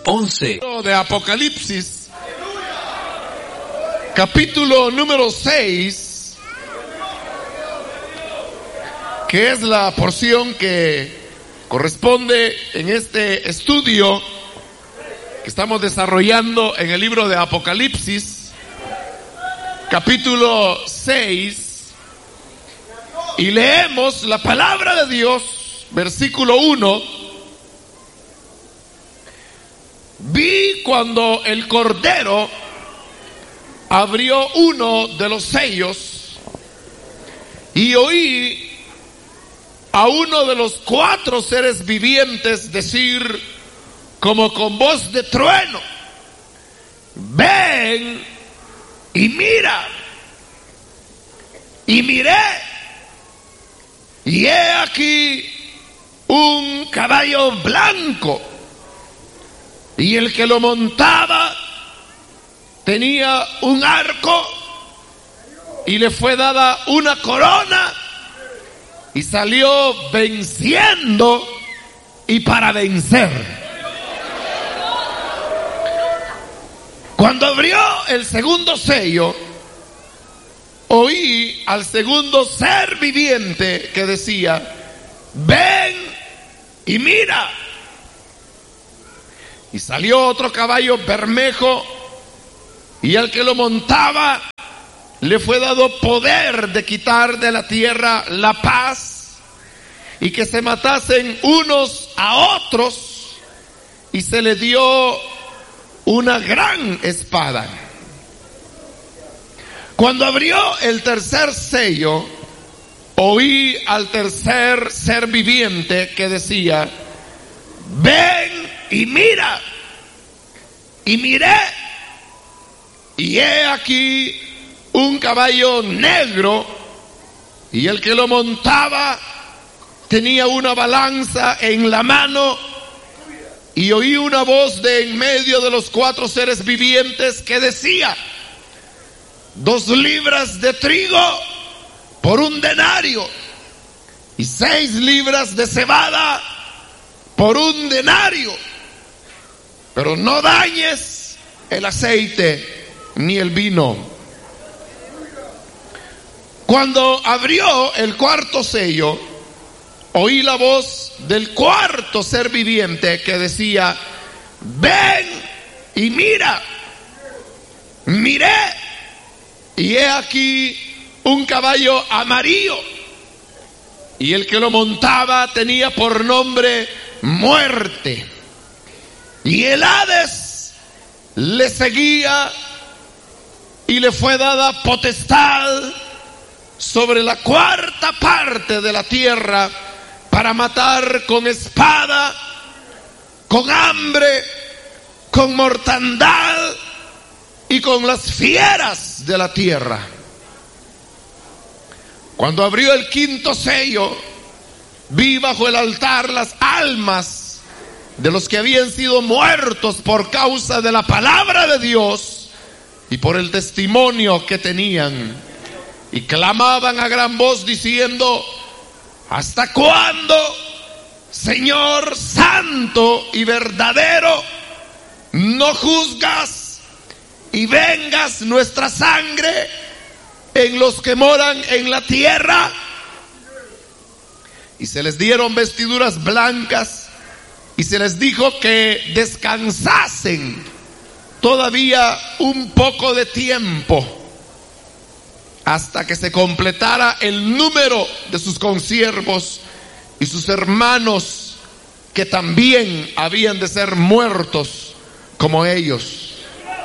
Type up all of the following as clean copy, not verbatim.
11. De Apocalipsis, capítulo número 6, que es la porción que corresponde en este estudio que estamos desarrollando en el libro de Apocalipsis, capítulo 6, y leemos la palabra de Dios, versículo 1. Vi cuando el Cordero abrió uno de los sellos y oí a uno de los 4 seres vivientes decir como con voz de trueno: ven y mira. Y miré, y he aquí un caballo blanco, y el que lo montaba tenía un arco, y le fue dada una corona, y salió venciendo y para vencer. Cuando abrió el segundo sello, oí al segundo ser viviente que decía: ven y mira. Y salió otro caballo bermejo, y al que lo montaba le fue dado poder de quitar de la tierra la paz, y que se matasen unos a otros, y se le dio una gran espada. Cuando abrió el tercer sello, oí al tercer ser viviente que decía: ven y mira. Y miré, y he aquí un caballo negro, y el que lo montaba tenía una balanza en la mano, y oí una voz de en medio de los 4 seres vivientes que decía: 2 libras de trigo por 1 denario, y 6 libras de cebada por 1 denario, pero no dañes el aceite ni el vino. Cuando abrió el cuarto sello, oí la voz del 4.º ser viviente que decía: ven y mira. Miré, y he aquí un caballo amarillo, y el que lo montaba tenía por nombre Muerte, y el Hades le seguía, y le fue dada potestad sobre la 4ª parte de la tierra para matar con espada, con hambre, con mortandad y con las fieras de la tierra. Cuando abrió el 5.º sello, vi bajo el altar las almas de los que habían sido muertos por causa de la palabra de Dios y por el testimonio que tenían, y clamaban a gran voz diciendo: ¿hasta cuándo, Señor santo y verdadero, no juzgas y vengas nuestra sangre en los que moran en la tierra? Y se les dieron vestiduras blancas, y se les dijo que descansasen todavía un poco de tiempo, hasta que se completara el número de sus consiervos y sus hermanos, que también habían de ser muertos como ellos.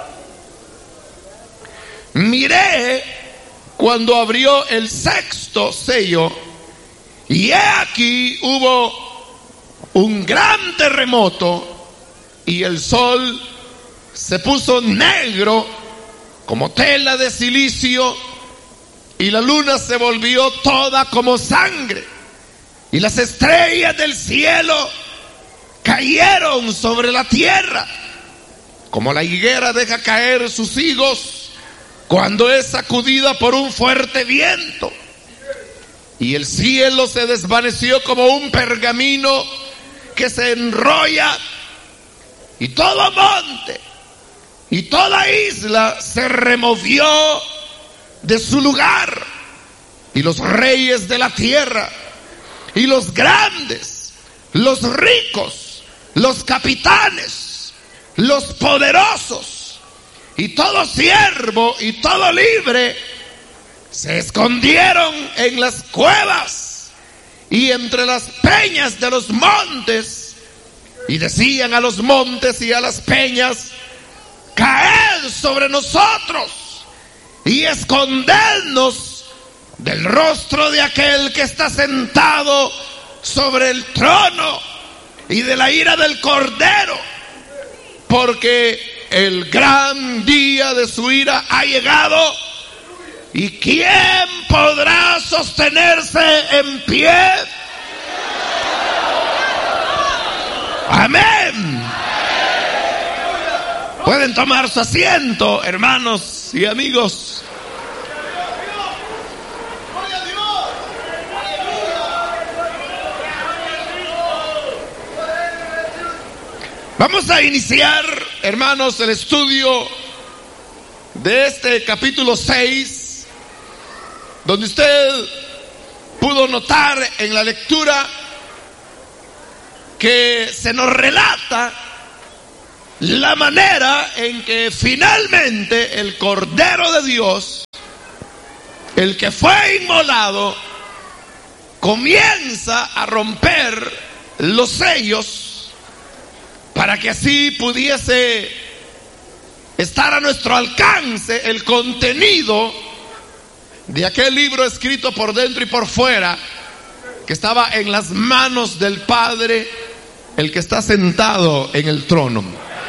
Miré cuando abrió el 6.º sello, y he aquí hubo un gran terremoto, y el sol se puso negro como tela de silicio, y la luna se volvió toda como sangre, y las estrellas del cielo cayeron sobre la tierra, como la higuera deja caer sus higos cuando es sacudida por un fuerte viento. Y el cielo se desvaneció como un pergamino que se enrolla, y todo monte y toda isla se removió de su lugar, y los reyes de la tierra y los grandes, los ricos, los capitanes, los poderosos y todo siervo y todo libre se escondieron en las cuevas y entre las peñas de los montes, y decían a los montes y a las peñas: caed sobre nosotros y escondednos del rostro de aquel que está sentado sobre el trono y de la ira del Cordero, porque el gran día de su ira ha llegado. ¿Y quién podrá sostenerse en pie? Amén. Pueden tomar su asiento, hermanos y amigos. Vamos a iniciar, hermanos, el estudio de este capítulo 6, donde usted pudo notar en la lectura que se nos relata la manera en que finalmente el Cordero de Dios, el que fue inmolado, comienza a romper los sellos para que así pudiese estar a nuestro alcance el contenido de aquel libro escrito por dentro y por fuera, que estaba en las manos del Padre, el que está sentado en el trono.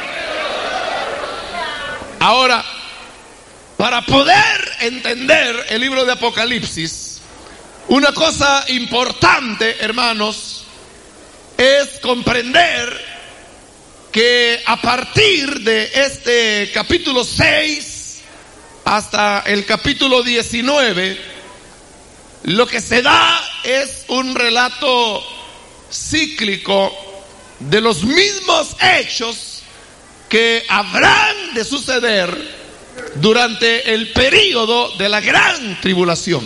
Ahora, para poder entender el libro de Apocalipsis, una cosa importante, hermanos, es comprender que a partir de este capítulo 6 hasta el capítulo 19, lo que se da es un relato cíclico de los mismos hechos que habrán de suceder durante el período de la gran tribulación.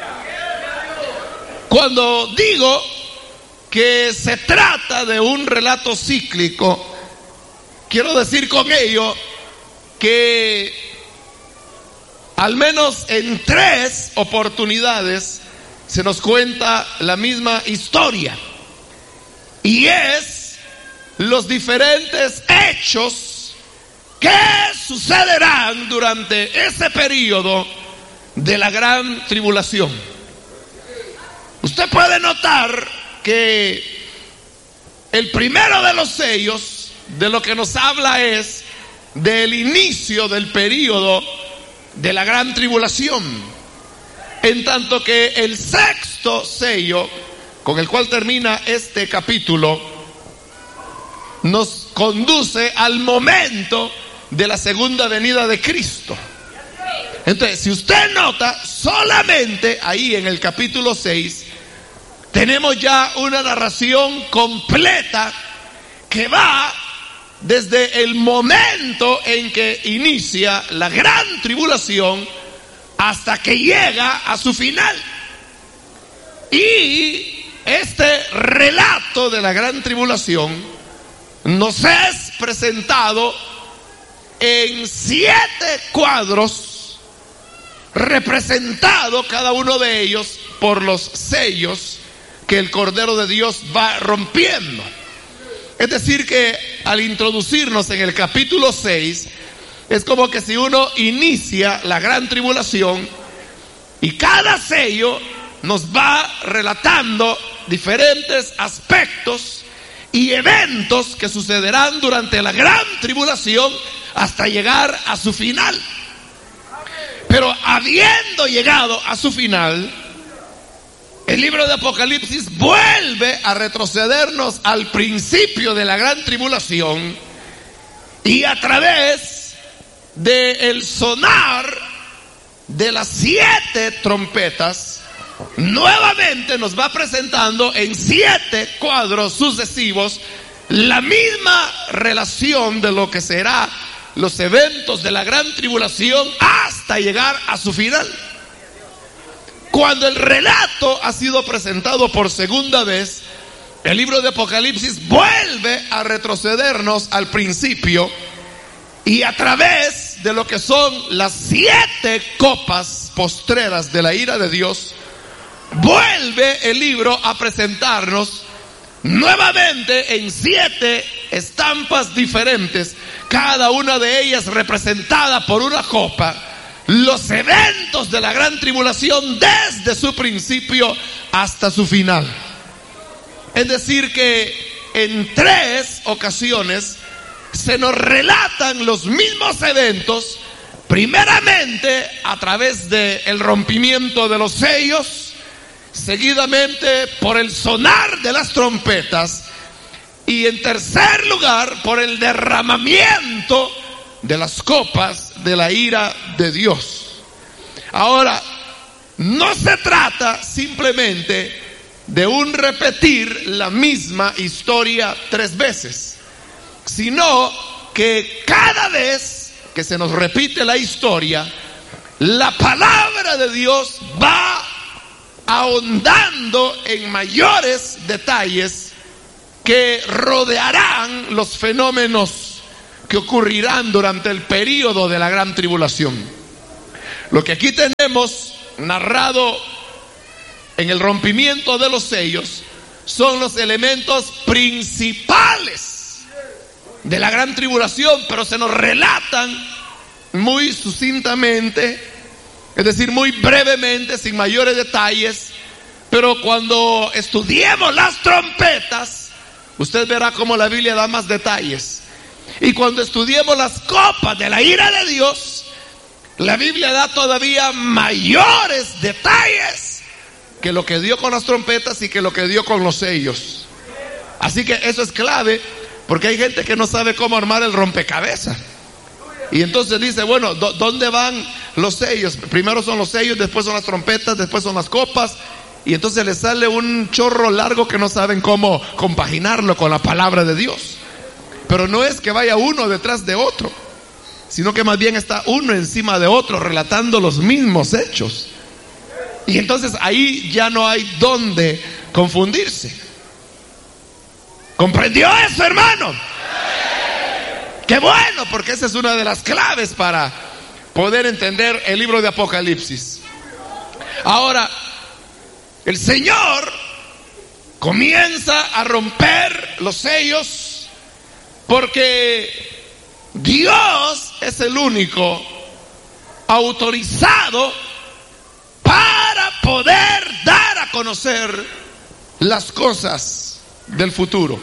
Cuando digo que se trata de un relato cíclico, quiero decir con ello que al menos en 3 oportunidades se nos cuenta la misma historia, y es los diferentes hechos que sucederán durante ese periodo de la gran tribulación. Usted puede notar que el primero de los sellos de lo que nos habla es del inicio del período de la gran tribulación, en tanto que el 6º sello, con el cual termina este capítulo, nos conduce al momento de la segunda venida de Cristo. Entonces, si usted nota, solamente ahí en el capítulo 6 tenemos ya una narración completa que va desde el momento en que inicia la gran tribulación hasta que llega a su final. Y este relato de la gran tribulación nos es presentado en 7 cuadros, representado cada uno de ellos por los sellos que el Cordero de Dios va rompiendo. Es decir, que al introducirnos en el capítulo 6, es como que si uno inicia la gran tribulación y cada sello nos va relatando diferentes aspectos y eventos que sucederán durante la gran tribulación hasta llegar a su final. Pero habiendo llegado a su final, el libro de Apocalipsis vuelve a retrocedernos al principio de la gran tribulación, y a través del sonar de las 7 trompetas nuevamente nos va presentando en 7 cuadros sucesivos la misma relación de lo que será los eventos de la gran tribulación hasta llegar a su final. Cuando el relato ha sido presentado por segunda vez, el libro de Apocalipsis vuelve a retrocedernos al principio y a través de lo que son las 7 copas postreras de la ira de Dios, vuelve el libro a presentarnos nuevamente en 7 estampas diferentes, cada una de ellas representada por una copa, los eventos de la gran tribulación desde su principio hasta su final. Es decir que en 3 ocasiones se nos relatan los mismos eventos, primeramente a través del rompimiento de los sellos, seguidamente por el sonar de las trompetas y en tercer lugar por el derramamiento de las copas de la ira de Dios. Ahora, no se trata simplemente de un repetir la misma historia 3 veces, sino que cada vez que se nos repite la historia, la palabra de Dios va ahondando en mayores detalles que rodearán los fenómenos que ocurrirán durante el período de la gran tribulación. Lo que aquí tenemos narrado en el rompimiento de los sellos son los elementos principales de la gran tribulación, pero se nos relatan muy sucintamente, es decir, muy brevemente, sin mayores detalles. Pero cuando estudiemos las trompetas, usted verá cómo la Biblia da más detalles. Y cuando estudiemos las copas de la ira de Dios, la Biblia da todavía mayores detalles que lo que dio con las trompetas y que lo que dio con los sellos. Así que eso es clave, porque hay gente que no sabe cómo armar el rompecabezas. Y entonces dice, bueno, ¿dónde van los sellos? Primero son los sellos, después son las trompetas, después son las copas. Y entonces le sale un chorro largo que no saben cómo compaginarlo con la palabra de Dios. Pero no es que vaya uno detrás de otro, sino que más bien está uno encima de otro relatando los mismos hechos. Y entonces ahí ya no hay dónde confundirse. ¿Comprendió eso, hermano? Qué bueno, porque esa es una de las claves para poder entender el libro de Apocalipsis. Ahora, el Señor comienza a romper los sellos porque Dios es el único autorizado para poder dar a conocer las cosas del futuro.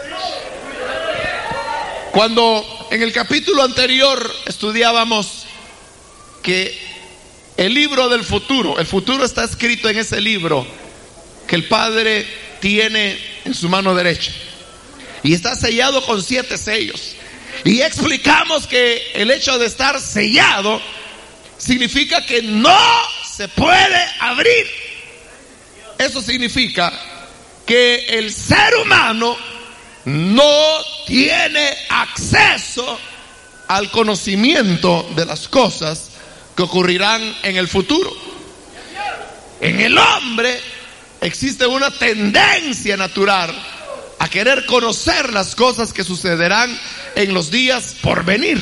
Cuando en el capítulo anterior estudiábamos que el libro del futuro, el futuro está escrito en ese libro que el Padre tiene en su mano derecha y está sellado con 7 sellos. Y explicamos que el hecho de estar sellado significa que no se puede abrir. Eso significa que el ser humano no tiene acceso al conocimiento de las cosas que ocurrirán en el futuro. En el hombre existe una tendencia natural a querer conocer las cosas que sucederán en los días por venir.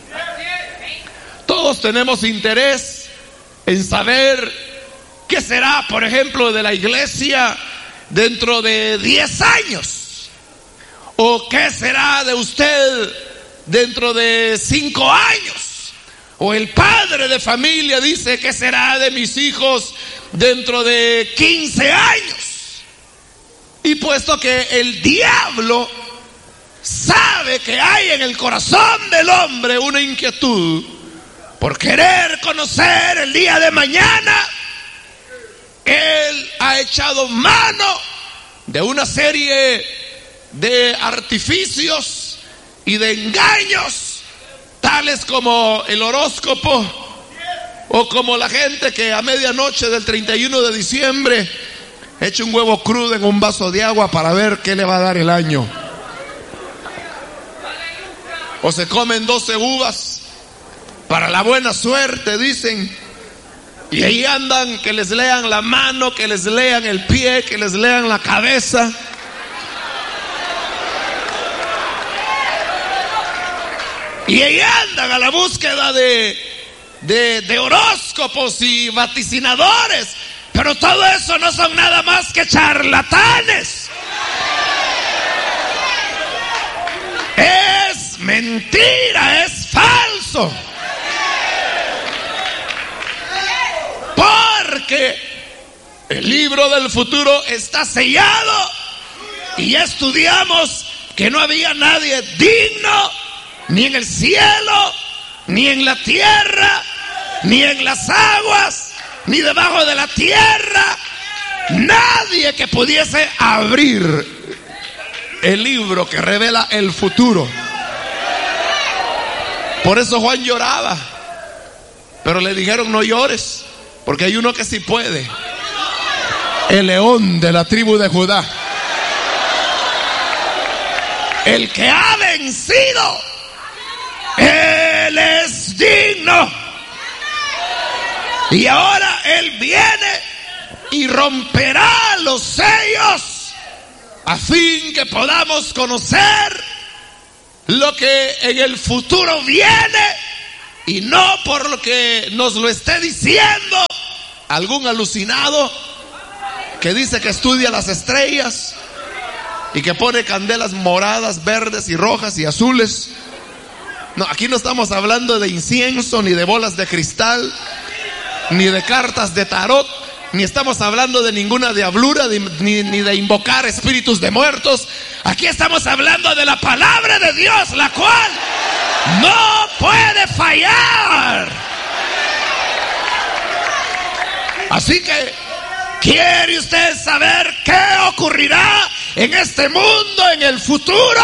Todos tenemos interés en saber qué será, por ejemplo, de la iglesia dentro de 10 años. ¿O qué será de usted dentro de 5 años? O el padre de familia dice, ¿qué será de mis hijos dentro de 15 años? Y puesto que el diablo sabe que hay en el corazón del hombre una inquietud por querer conocer el día de mañana, él ha echado mano de una serie de artificios y de engaños, tales como el horóscopo, o como la gente que a medianoche del 31 de diciembre echa un huevo crudo en un vaso de agua para ver qué le va a dar el año. O se comen 12 uvas para la buena suerte, dicen. Y ahí andan, que les lean la mano, que les lean el pie, que les lean la cabeza. Y ahí andan a la búsqueda de horóscopos y vaticinadores. Pero todo eso no son nada más que charlatanes. Es mentira, es falso. Porque el libro del futuro está sellado. Y ya estudiamos que no había nadie digno, ni en el cielo, ni en la tierra, ni en las aguas, ni debajo de la tierra. Nadie que pudiese abrir el libro que revela el futuro. Por eso Juan lloraba. Pero le dijeron: no llores, porque hay uno que sí puede. El león de la tribu de Judá. El que ha vencido. Él es digno. Y ahora Él viene y romperá los sellos, a fin que podamos conocer lo que en el futuro viene, y no por lo que nos lo esté diciendo algún alucinado que dice que estudia las estrellas y que pone candelas moradas, verdes y rojas y azules. No, aquí no estamos hablando de incienso, ni de bolas de cristal, ni de cartas de tarot, ni estamos hablando de ninguna diablura, ni de invocar espíritus de muertos. Aquí estamos hablando de la palabra de Dios, la cual no puede fallar. Así que, ¿quiere usted saber qué ocurrirá en este mundo en el futuro?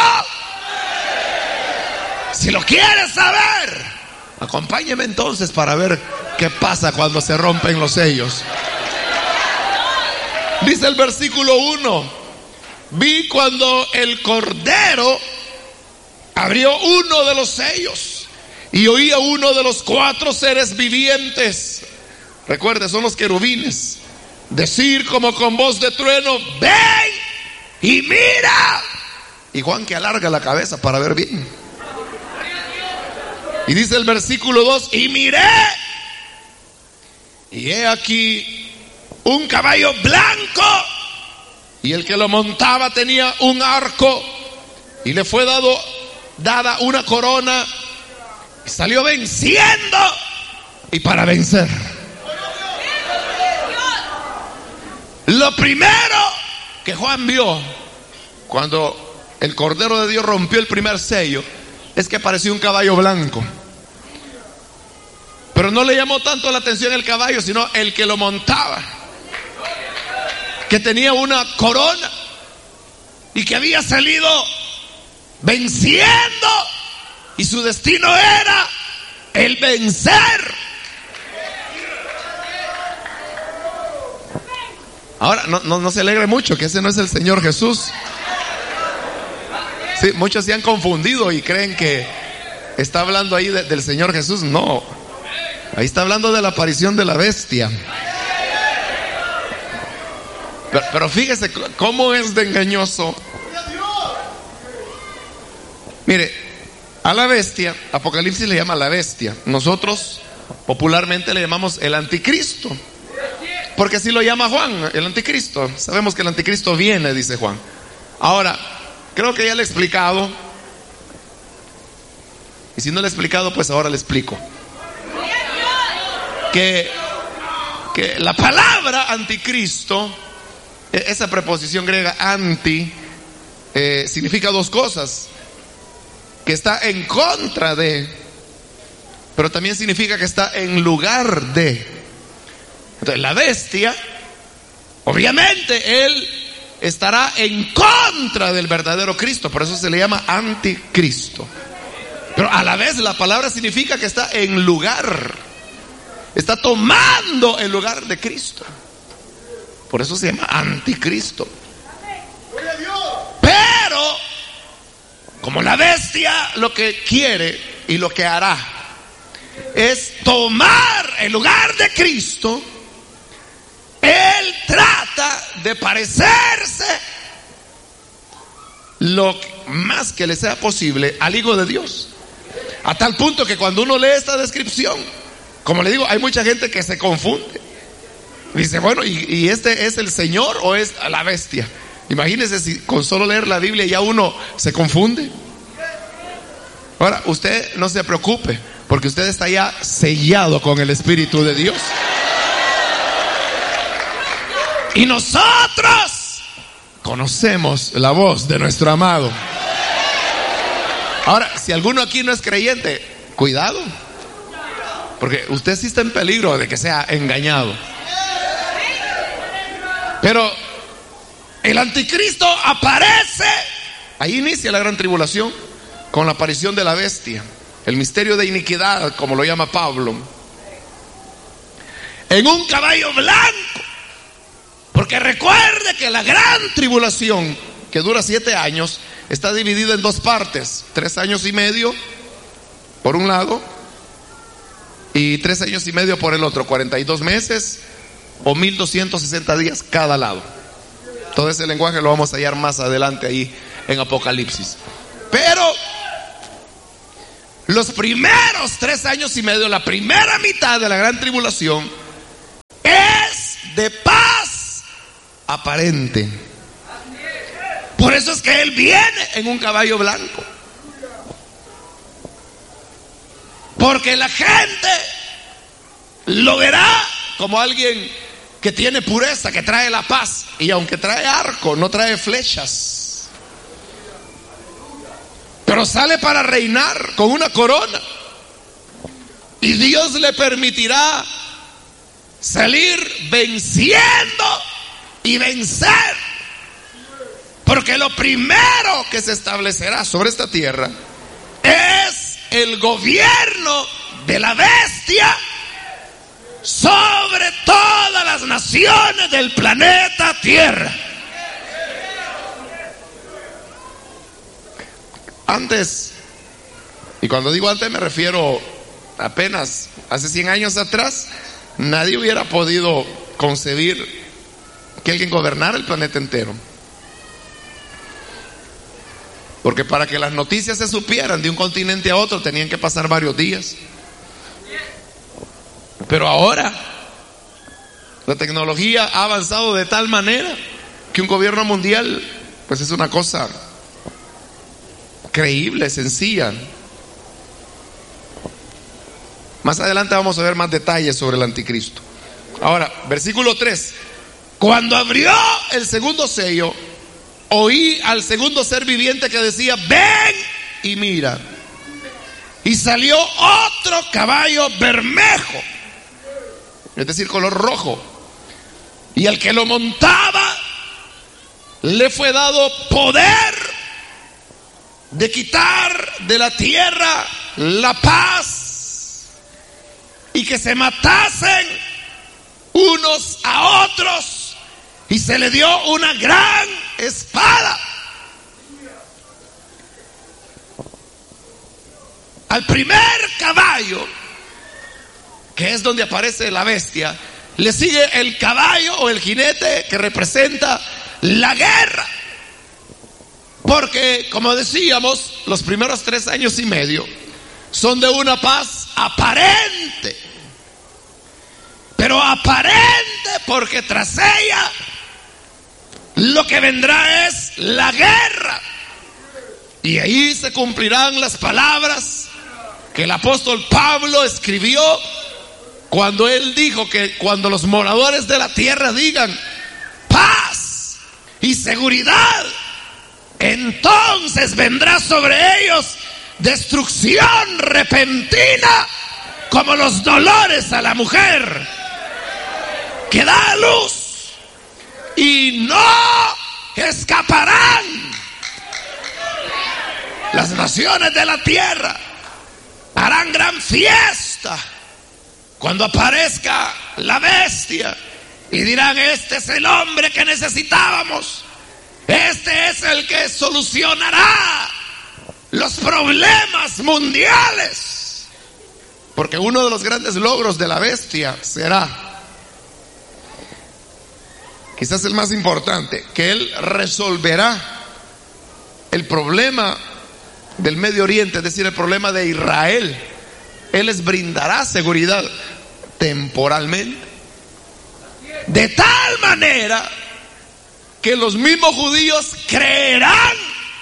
Si lo quiere saber, acompáñeme entonces para ver qué pasa cuando se rompen los sellos. Dice el versículo 1: vi cuando el Cordero abrió uno de los sellos y oí a uno de los 4 seres vivientes, recuerde, son los querubines, decir como con voz de trueno: ven y mira. Y Juan que alarga la cabeza para ver bien. Y dice el versículo 2: y miré, y he aquí un caballo blanco, y el que lo montaba tenía un arco, y le fue dada una corona, y salió venciendo y para vencer. Lo primero que Juan vio cuando el Cordero de Dios rompió el primer sello es que apareció un caballo blanco. Pero no le llamó tanto la atención el caballo, sino el que lo montaba, que tenía una corona y que había salido venciendo, y su destino era el vencer. Ahora, no se alegre mucho, que ese no es el Señor Jesús. Sí, muchos se han confundido y creen que está hablando ahí del Señor Jesús. No, ahí está hablando de la aparición de la bestia. Pero fíjese cómo es de engañoso. Mire, a la bestia, Apocalipsis le llama la bestia. Nosotros popularmente le llamamos el anticristo, porque así lo llama Juan, el anticristo. Sabemos que el anticristo viene, dice Juan. Ahora, creo que ya le he explicado, y si no le he explicado, pues ahora le explico, que la palabra anticristo, esa preposición griega anti, significa 2 cosas: que está en contra de, pero también significa que está en lugar de. Entonces la bestia, obviamente él estará en contra del verdadero Cristo, por eso se le llama anticristo. Pero a la vez la palabra significa que está en lugar, está tomando el lugar de Cristo, por eso se llama anticristo. Pero como la bestia lo que quiere y lo que hará es tomar el lugar de Cristo, él trata de parecerse lo más que le sea posible al Hijo de Dios. A tal punto que cuando uno lee esta descripción, como le digo, hay mucha gente que se confunde. Dice, bueno, ¿y este es el Señor o es la bestia? Imagínense si con solo leer la Biblia ya uno se confunde. Ahora, usted no se preocupe, porque usted está ya sellado con el Espíritu de Dios. Y nosotros conocemos la voz de nuestro amado. Ahora, si alguno aquí no es creyente, cuidado, porque usted sí está en peligro de que sea engañado. Pero el anticristo aparece, ahí inicia la gran tribulación, con la aparición de la bestia, el misterio de iniquidad, como lo llama Pablo, en un caballo blanco. Porque recuerde que la gran tribulación, que dura 7 años, está dividida en 2 partes: 3 años y medio por un lado y 3 años y medio por el otro, 42 meses o 1260 días cada lado. Todo ese lenguaje lo vamos a hallar más adelante ahí en Apocalipsis. Pero los primeros 3 años y medio, la primera mitad de la gran tribulación, es de paz aparente. Por eso es que él viene en un caballo blanco, porque la gente lo verá como alguien que tiene pureza, que trae la paz. Y aunque trae arco, no trae flechas, pero sale para reinar con una corona. Y Dios le permitirá salir venciendo y vencer, porque lo primero que se establecerá sobre esta tierra es el gobierno de la bestia sobre todas las naciones del planeta Tierra. Antes, y cuando digo antes me refiero apenas hace 100 años atrás, nadie hubiera podido concebir que alguien gobernara el planeta entero. Porque para que las noticias se supieran de un continente a otro tenían que pasar varios días. Pero ahora la tecnología ha avanzado de tal manera que un gobierno mundial pues es una cosa creíble, sencilla. Más adelante vamos a ver más detalles sobre el anticristo. Ahora, versículo 3. Cuando abrió el segundo sello, oí al segundo ser viviente que decía: ven y mira. Y salió otro caballo bermejo, es decir, color rojo, y al que lo montaba le fue dado poder de quitar de la tierra la paz, y que se matasen unos a otros, y se le dio una gran espada. Al primer caballo, que es donde aparece la bestia, le sigue el caballo o el jinete que representa la guerra. Porque, como decíamos, los primeros 3 años y medio son de una paz aparente. Pero aparente porque tras ella lo que vendrá es la guerra. Y ahí se cumplirán las palabras que el apóstol Pablo escribió cuando él dijo que cuando los moradores de la tierra digan paz y seguridad, entonces vendrá sobre ellos destrucción repentina, como los dolores a la mujer que da a luz, y no escaparán las naciones de la tierra. Harán gran fiesta cuando aparezca la bestia y dirán: este es el hombre que necesitábamos, este es el que solucionará los problemas mundiales. Porque uno de los grandes logros de la bestia será, quizás el más importante, que él resolverá el problema del Medio Oriente, es decir, el problema de Israel. Él les brindará seguridad temporalmente, de tal manera que los mismos judíos creerán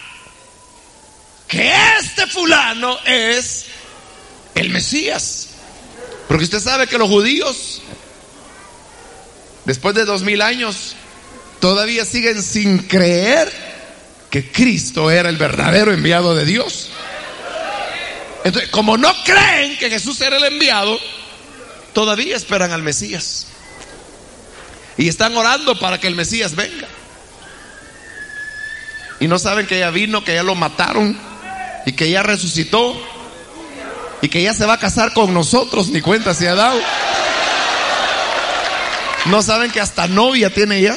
que este fulano es el Mesías. Porque usted sabe que los judíos, después de 2000 años, todavía siguen sin creer que Cristo era el verdadero enviado de Dios. Entonces, como no creen que Jesús era el enviado, todavía esperan al Mesías y están orando para que el Mesías venga. Y no saben que ya vino, que ya lo mataron y que ya resucitó y que ya se va a casar con nosotros, ni cuenta se ha dado. No saben que hasta novia tiene ya.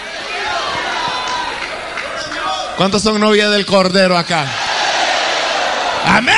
¿Cuántos son novia del Cordero acá? Amén.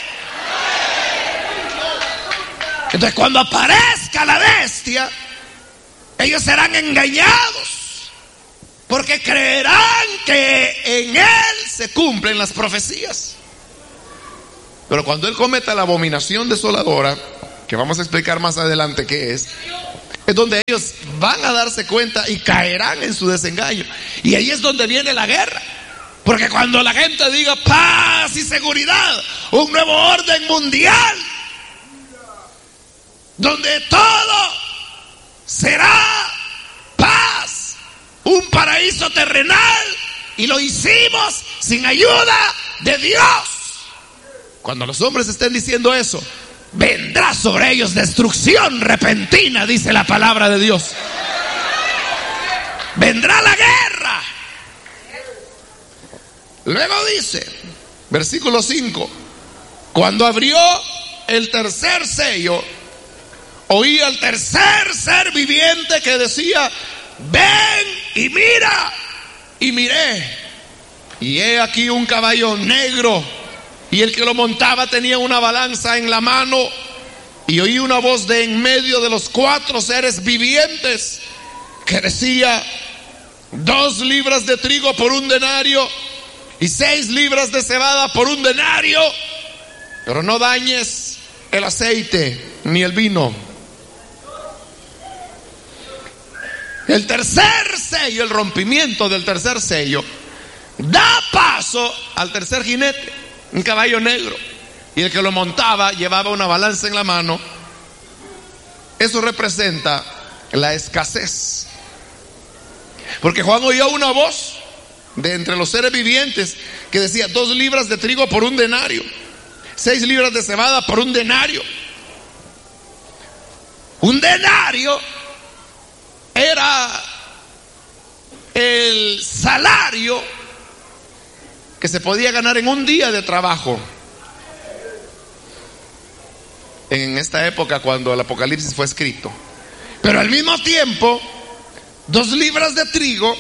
Entonces, cuando aparezca la bestia, ellos serán engañados, porque creerán que en él se cumplen las profecías. Pero cuando él cometa la abominación desoladora, que vamos a explicar más adelante qué es donde ellos van a darse cuenta y caerán en su desengaño. Y ahí es donde viene la guerra. Porque cuando la gente diga paz y seguridad, un nuevo orden mundial, donde todo será paz, un paraíso terrenal, y lo hicimos sin ayuda de Dios. Cuando los hombres estén diciendo eso, vendrá sobre ellos destrucción repentina, dice la palabra de Dios. Vendrá la guerra. Luego dice, versículo 5, cuando abrió el tercer sello, oí al tercer ser viviente que decía, ven y mira. Y miré, y he aquí un caballo negro, y el que lo montaba tenía una balanza en la mano, y oí una voz de en medio de los 4 seres vivientes que decía, 2 libras de trigo por 1 denario, y 6 libras de cebada por 1 denario, pero no dañes el aceite ni el vino. El tercer sello, el rompimiento del tercer sello, da paso al tercer jinete, un caballo negro, y el que lo montaba llevaba una balanza en la mano. Eso representa la escasez, porque Juan oyó una voz de entre los seres vivientes que decía, 2 libras de trigo por 1 denario, 6 libras de cebada por 1 denario. 1 denario era el salario que se podía ganar en un día de trabajo en esta época cuando el Apocalipsis fue escrito. Pero al mismo tiempo, 2 libras de trigo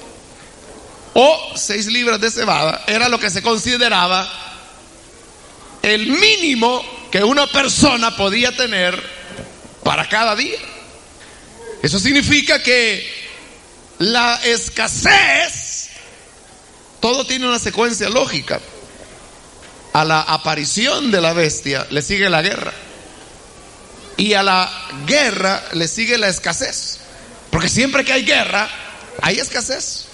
o 6 libras de cebada era lo que se consideraba el mínimo que una persona podía tener para cada día. Eso significa que la escasez, todo tiene una secuencia lógica. A la aparición de la bestia le sigue la guerra, y a la guerra le sigue la escasez, porque siempre que hay guerra hay escasez.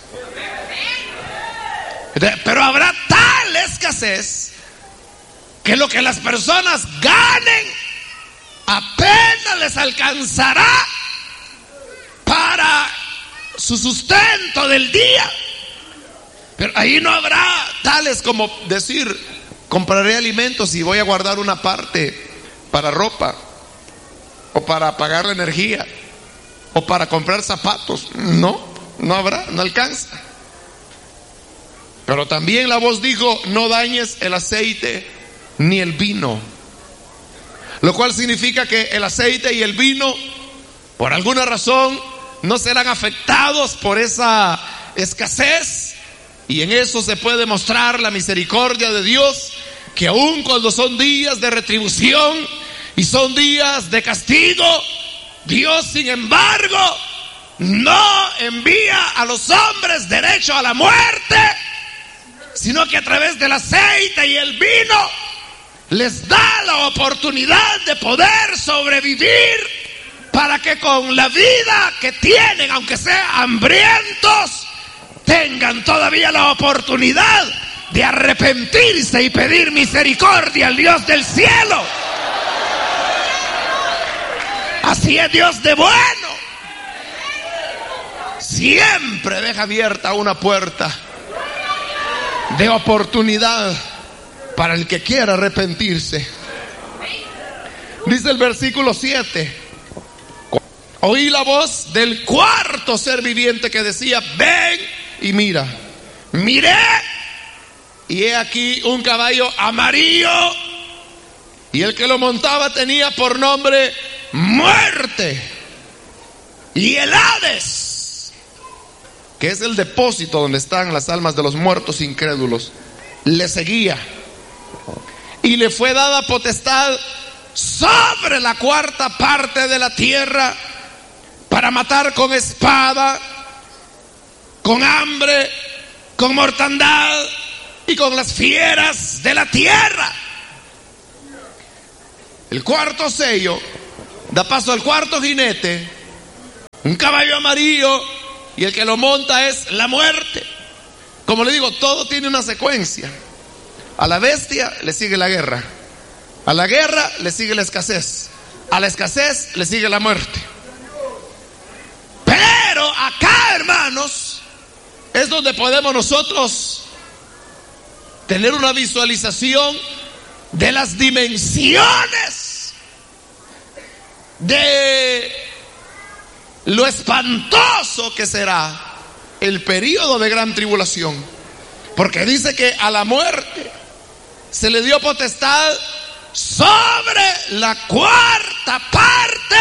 Pero habrá tal escasez que lo que las personas ganen apenas les alcanzará para su sustento del día. Pero ahí no habrá tales como decir, compraré alimentos y voy a guardar una parte para ropa, o para pagar la energía, o para comprar zapatos. No habrá, no alcanza. Pero también la voz dijo, no dañes el aceite ni el vino. Lo cual significa que el aceite y el vino, por alguna razón, no serán afectados por esa escasez, Y en eso se puede mostrar la misericordia de Dios, que aun cuando son días de retribución y son días de castigo, Dios, sin embargo, no envía a los hombres derecho a la muerte, sino que a través del aceite y el vino les da la oportunidad de poder sobrevivir, para que con la vida que tienen, aunque sean hambrientos, tengan todavía la oportunidad de arrepentirse y pedir misericordia al Dios del cielo. Así es Dios de bueno. Siempre deja abierta una puerta de oportunidad para el que quiera arrepentirse. Dice el versículo 7: oí la voz del cuarto ser viviente que decía: ven y mira. Miré, y he aquí un caballo amarillo, y el que lo montaba tenía por nombre Muerte, y el Hades, que es el depósito donde están las almas de los muertos incrédulos, le seguía. Y le fue dada potestad sobre la cuarta parte de la tierra, para matar con espada, con hambre, con mortandad y con las fieras de la tierra. El cuarto sello da paso al cuarto jinete, un caballo amarillo, y el que lo monta es la muerte. Como le digo, todo tiene una secuencia. A la bestia le sigue la guerra, a la guerra le sigue la escasez, a la escasez le sigue la muerte. Pero acá, hermanos, es donde podemos nosotros tener una visualización de las dimensiones de lo espantoso que será el período de gran tribulación. Porque dice que a la muerte se le dio potestad sobre la cuarta parte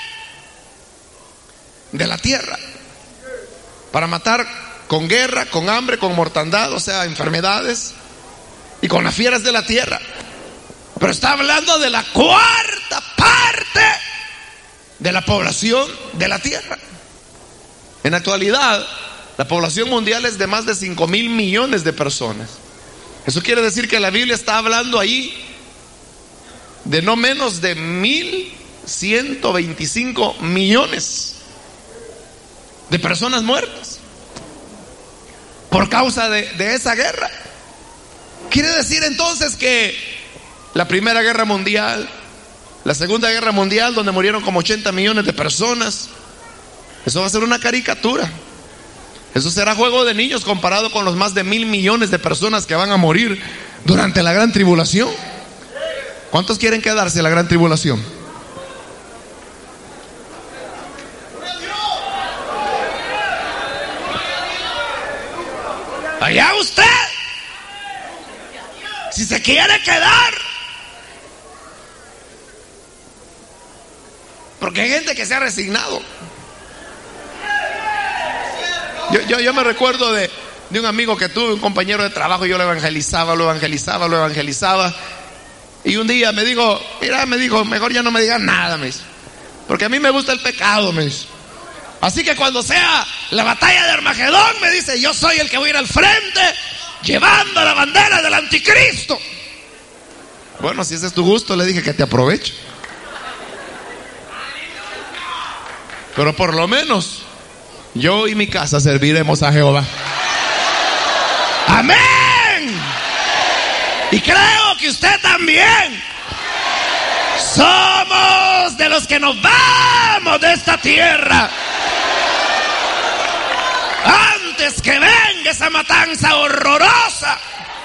de la tierra, para matar con guerra, con hambre, con mortandad, o sea, enfermedades, y con las fieras de la tierra. Pero está hablando de la cuarta parte de la población de la tierra. En la actualidad, la población mundial es de más de 5,000 millones de personas. Eso quiere decir que la Biblia está hablando ahí de no menos de 1,125 millones de personas muertas por causa de esa guerra. Quiere decir entonces que la Primera Guerra Mundial, la Segunda Guerra Mundial, donde murieron como 80 millones de personas, eso va a ser una caricatura. Eso será juego de niños comparado con los más de 1,000 millones de personas que van a morir durante la gran tribulación. ¿Cuántos quieren quedarse en la gran tribulación? Allá usted, si se quiere quedar. Porque hay gente que se ha resignado. Yo me recuerdo de un amigo que tuve, un compañero de trabajo. Yo lo evangelizaba. Y un día me dijo, mejor ya no me digas nada, me dice, porque a mí me gusta el pecado, me dice. Así que cuando sea la batalla de Armagedón, me dice, yo soy el que voy a ir al frente llevando la bandera del anticristo. Bueno, si ese es tu gusto, le dije que te aprovecho. Pero por lo menos yo y mi casa serviremos a Jehová. Amén. Y creo que usted también. Somos de los que nos vamos de esta tierra antes que venga esa matanza horrorosa.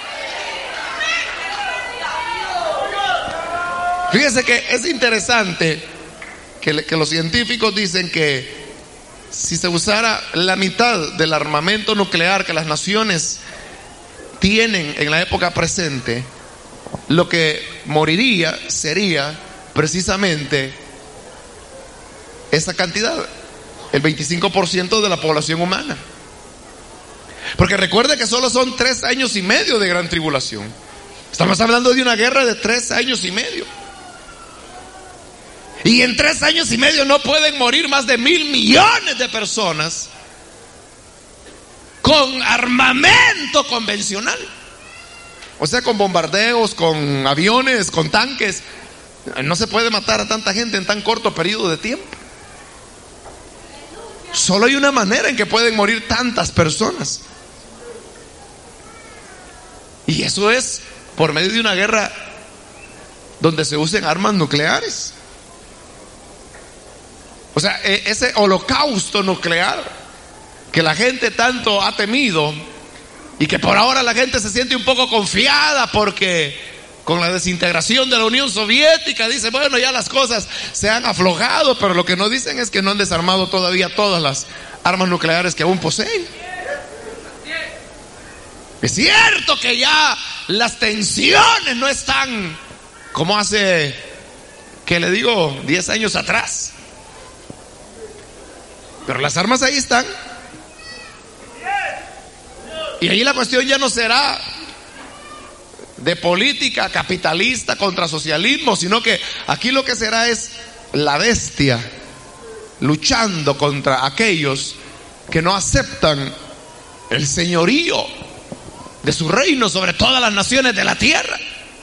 Fíjese que es interesante que los científicos dicen que si se usara la mitad del armamento nuclear que las naciones tienen en la época presente, lo que moriría sería precisamente esa cantidad, el 25% de la población humana. Porque recuerde que solo son 3 años y medio de gran tribulación. Estamos hablando de una guerra de 3 años y medio. Y en 3 años y medio no pueden morir más de 1.000 millones de personas con armamento convencional. O sea, con bombardeos, con aviones, con tanques. No se puede matar a tanta gente en tan corto periodo de tiempo. Solo hay una manera en que pueden morir tantas personas. Y eso es por medio de una guerra donde se usen armas nucleares. O sea, ese holocausto nuclear que la gente tanto ha temido y que por ahora la gente se siente un poco confiada porque con la desintegración de la Unión Soviética dice, bueno, ya las cosas se han aflojado, pero lo que no dicen es que no han desarmado todavía todas las armas nucleares que aún poseen. Es cierto que ya las tensiones no están como hace, que le digo, 10 años atrás, pero las armas ahí están. Y ahí la cuestión ya no será de política capitalista contra socialismo, sino que aquí lo que será es la bestia luchando contra aquellos que no aceptan el señorío de su reino sobre todas las naciones de la tierra.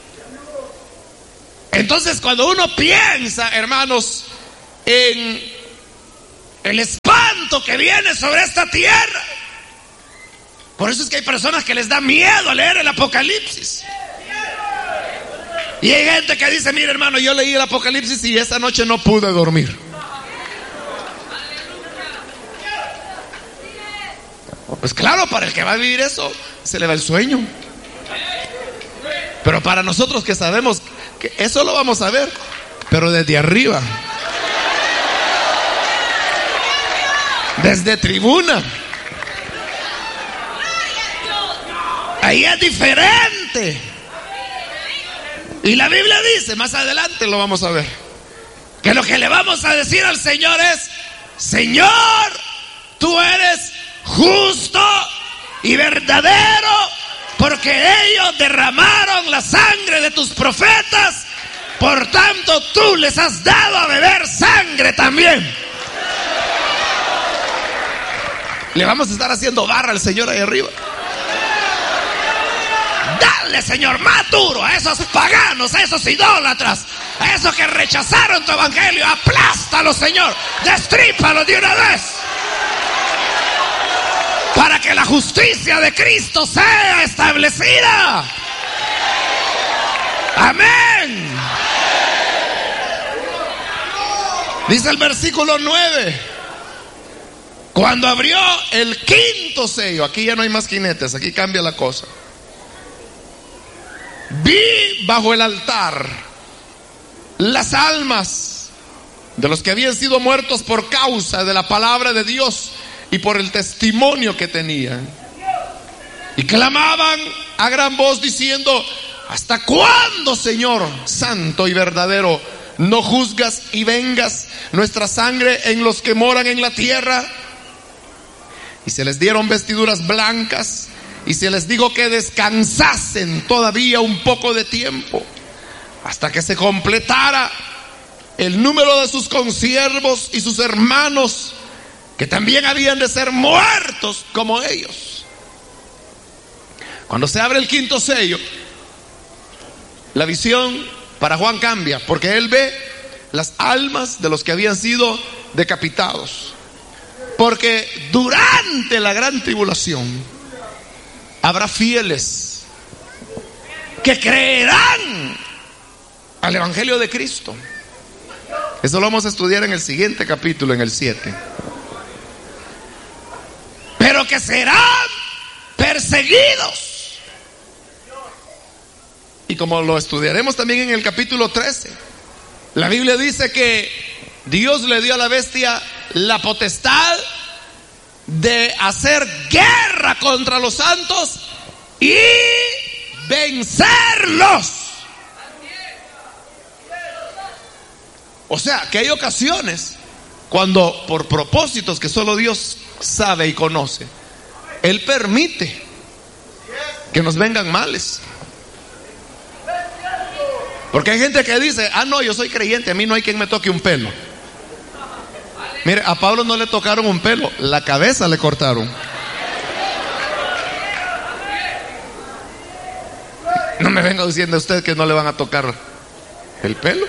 Entonces, cuando uno piensa, hermanos, en el espanto que viene sobre esta tierra, por eso es que hay personas que les da miedo a leer el Apocalipsis. Y hay gente que dice, mire hermano, yo leí el Apocalipsis y esta noche no pude dormir. Pues claro, para el que va a vivir eso, se le va el sueño. Pero para nosotros que sabemos que eso lo vamos a ver, pero desde arriba, desde tribuna, ahí es diferente. Y la Biblia dice, más adelante lo vamos a ver, que lo que le vamos a decir al Señor es, Señor, tú eres justo y verdadero, porque ellos derramaron la sangre de tus profetas, por tanto tú les has dado a beber sangre también. Le vamos a estar haciendo barra al Señor ahí arriba. Dale, Señor, más duro a esos paganos, a esos idólatras, a esos que rechazaron tu evangelio. Aplástalos, Señor, destrípalos de una vez, para que la justicia de Cristo sea establecida. Amén. Dice el versículo 9: cuando abrió el quinto sello, aquí ya no hay más jinetes, aquí cambia la cosa. Vi bajo el altar las almas de los que habían sido muertos por causa de la palabra de Dios y por el testimonio que tenían. Y clamaban a gran voz diciendo: ¿hasta cuándo, Señor santo y verdadero, no juzgas y vengas nuestra sangre en los que moran en la tierra? Y se les dieron vestiduras blancas, y se les dijo que descansasen todavía un poco de tiempo, hasta que se completara el número de sus consiervos y sus hermanos, que también habían de ser muertos como ellos. Cuando se abre el quinto sello, la visión para Juan cambia, porque él ve las almas de los que habían sido decapitados. Porque durante la gran tribulación habrá fieles que creerán al evangelio de Cristo. Eso lo vamos a estudiar en el siguiente capítulo, en el 7. Pero que serán perseguidos. Y como lo estudiaremos también en el capítulo 13, la Biblia dice que Dios le dio a la bestia la potestad de hacer guerra contra los santos y vencerlos. O sea, que hay ocasiones cuando, por propósitos que solo Dios sabe y conoce, Él permite que nos vengan males. Porque hay gente que dice: ah, no, yo soy creyente, a mí no hay quien me toque un pelo. Mire, a Pablo no le tocaron un pelo, la cabeza le cortaron. No me venga diciendo usted que no le van a tocar el pelo.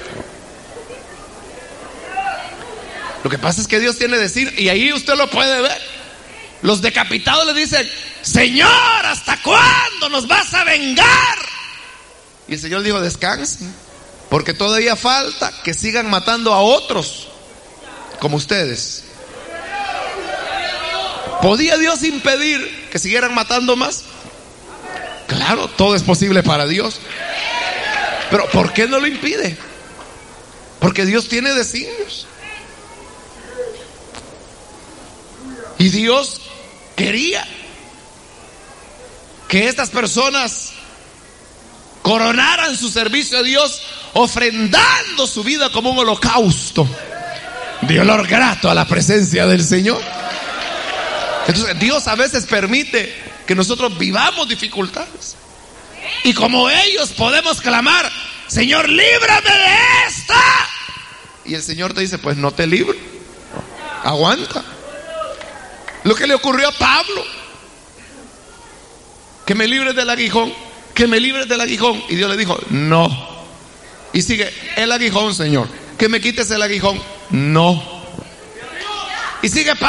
Lo que pasa es que Dios tiene que decir, y ahí usted lo puede ver. Los decapitados le dicen: Señor, ¿hasta cuándo nos vas a vengar? Y el Señor dijo: descansen, porque todavía falta que sigan matando a otros como ustedes. ¿Podía Dios impedir que siguieran matando más? Claro, todo es posible para Dios. Pero ¿por qué no lo impide? Porque Dios tiene designios. Y Dios quería que estas personas coronaran su servicio a Dios, ofrendando su vida como un holocausto de olor grato a la presencia del Señor. Entonces Dios a veces permite que nosotros vivamos dificultades, y como ellos podemos clamar: Señor, líbrame de esta. Y el Señor te dice: pues no te libro, aguanta. Lo que le ocurrió a Pablo: que me libres del aguijón, que me libres del aguijón. Y Dios le dijo: no. Y sigue: el aguijón, Señor, que me quites el aguijón. No. Y sigue Pablo